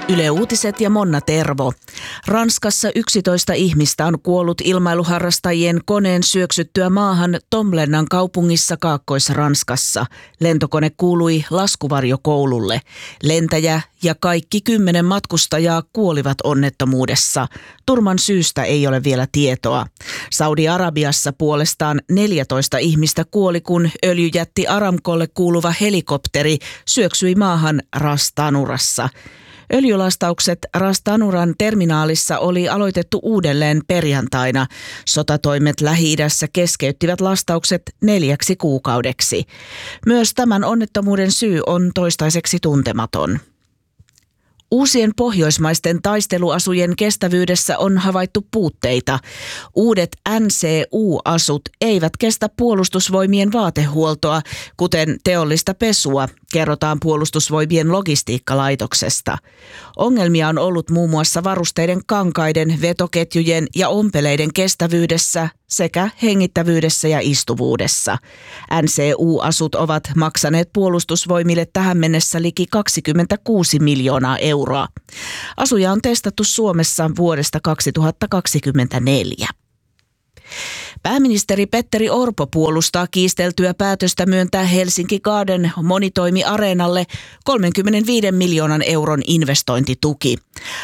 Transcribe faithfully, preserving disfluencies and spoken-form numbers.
Yle Uutiset ja Monna Tervo. Ranskassa yksitoista ihmistä on kuollut ilmailuharrastajien koneen syöksyttyä maahan Tomblennan kaupungissa Kaakkois-Ranskassa. Lentokone kuului laskuvarjokoululle. Lentäjä ja kaikki kymmenen matkustajaa kuolivat onnettomuudessa. Turman syystä ei ole vielä tietoa. Saudi-Arabiassa puolestaan neljätoista ihmistä kuoli, kun öljyjätti Aramcolle kuuluva helikopteri syöksyi maahan Ras Tanurassa. Öljylastaukset Ras Tanuran terminaalissa oli aloitettu uudelleen perjantaina. Sotatoimet Lähi-idässä keskeyttivät lastaukset neljäksi kuukaudeksi. Myös tämän onnettomuuden syy on toistaiseksi tuntematon. Uusien pohjoismaisten taisteluasujen kestävyydessä on havaittu puutteita. Uudet N C U-asut eivät kestä puolustusvoimien vaatehuoltoa, kuten teollista pesua, kerrotaan puolustusvoimien logistiikkalaitoksesta. Ongelmia on ollut muun muassa varusteiden kankaiden, vetoketjujen ja ompeleiden kestävyydessä sekä hengittävyydessä ja istuvuudessa. N C U-asut ovat maksaneet puolustusvoimille tähän mennessä liki kaksikymmentäkuusi miljoonaa euroa. Asuja on testattu Suomessa vuodesta kaksituhattakaksikymmentäneljä. Pääministeri Petteri Orpo puolustaa kiisteltyä päätöstä myöntää Helsinki Garden monitoimiareenalle kolmekymmentäviisi miljoonan euron investointituki.